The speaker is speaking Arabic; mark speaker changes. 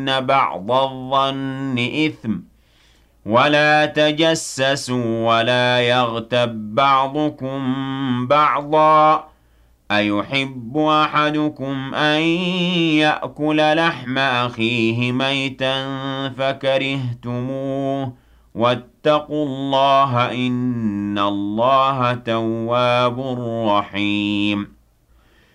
Speaker 1: إن بعض الظن إثم ولا تجسسوا ولا يغتب بعضكم بعضا أيحب أحدكم أن يأكل لحم أخيه ميتا فكرهتموه واتقوا الله إن الله تواب رحيم